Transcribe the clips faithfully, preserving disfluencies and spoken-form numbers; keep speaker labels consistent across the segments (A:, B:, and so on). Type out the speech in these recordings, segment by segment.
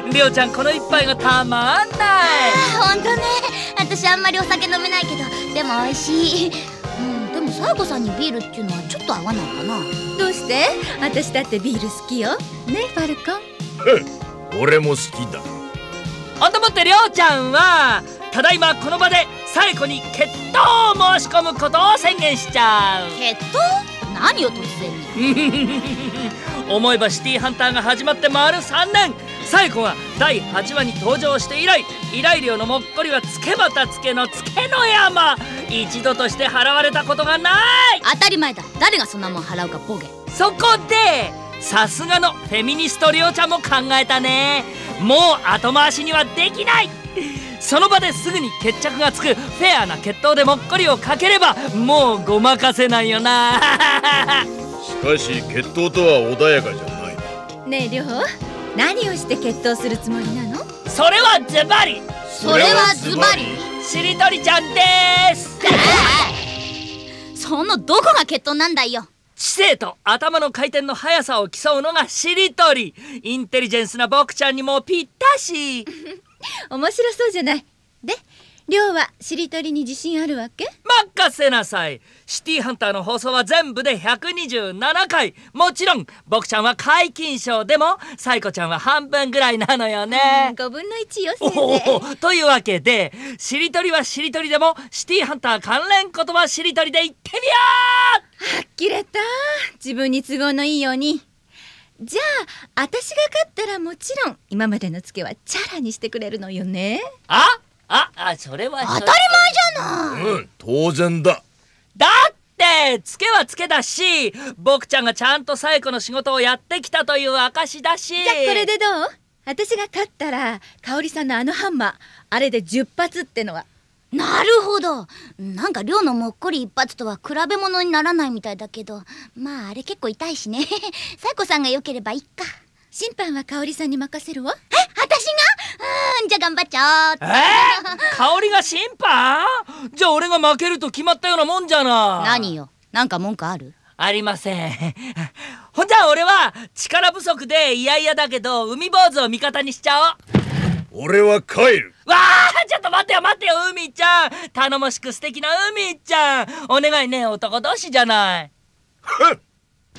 A: りょうちゃんこの一杯がたまんない。
B: ほんとね、私あんまりお酒飲めないけど、でも美味しい。うん、でもサイコさんにビールっていうのはちょっと合わないかな。
C: どうして？私だってビール好きよ。ねえファルコン。
D: 俺も好きだ。
A: ほんともってりょうちゃんはただいまこの場でサイコに決闘を申し込むことを宣言しちゃう。
B: 決闘？何よ突然に。
A: 思えばシティーハンターが始まって丸さんねん。サイコがだいはちわに登場して以来、依頼料のもっこりはつけまたつけのつけの山。一度として払われたことがない。
B: 当たり前だ。誰がそんなもん払うかボケ。
A: そこでさすがのフェミニストりょうちゃんも考えたね。もう後回しにはできない。その場ですぐに決着がつくフェアな決闘でもっこりをかければもうごまかせないよな。
D: しかし決闘とは穏やかじゃないな。
C: ねえりょう、何をして決闘するつもりなの？
A: それはズバリ
B: それはズバリ
A: しりとりちゃんです。
B: そのどこが決闘なんだよ。
A: 知性と頭の回転の速さを競うのがしりとり。インテリジェンスな僕ちゃんにもぴったし。
C: 面白そうじゃない。で、りょうはしりとりに自信あるわけ？
A: 任せなさい。シティーハンターの放送は全部でひゃくにじゅうななかい。もちろん僕ちゃんは皆勤賞でもサイコちゃんは半分ぐらいなのよね。
C: ごぶんのいちよ先生。
A: おお、というわけでしりとりはしりとりでもシティーハンター関連言葉しりとりで言ってみよ
C: はっきれた。自分に都合のいいように。じゃあ私が勝ったらもちろん今までのツケはチャラにしてくれるのよね。
A: あああ、それは
B: 当たり前じゃない。
D: うん、当然だ。
A: だってツケはツケだし、僕ちゃんがちゃんとサイコの仕事をやってきたという証だし。
C: じゃあこれでどう？私が勝ったら香織さんのあのハンマー、あれでじゅっぱつってのは。
B: なるほど。なんか寮のもっこり一発とは比べ物にならないみたいだけど、まああれ結構痛いしね。サイコさんが良ければいいか。
C: 審判は香織さんに任せるわ。
B: え、私が？うーん、じゃあ頑張っちゃおう。
A: えー、香りが審判？じゃあ俺が負けると決まったようなもんじゃない。
B: 何よ、なんか文句ある？あ
A: りません。ほんじゃあ俺は力不足でいやいやだけど海坊主を味方にしちゃおう。
D: 俺は帰る。
A: わあ、ちょっと待ってよ待ってよ海ちゃん、頼もしく素敵な海ちゃん、お願いね、男同士じゃない。
D: ふっ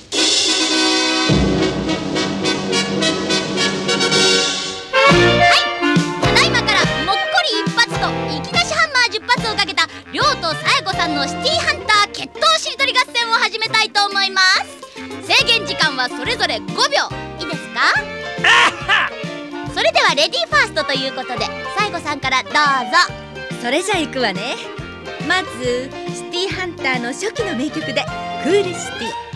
B: ただいまからもっこり一発といきなしハンマーじゅっぱつをかけたりょうとさえこさんのシティーハンター決闘しりとり合戦を始めたいと思います。制限時間はそれぞれごびょう。いいですか？それではレディーファーストということでさえこさんからどうぞ。
C: それじゃ行くわね。まずシティーハンターの初期の名曲でクールシティ。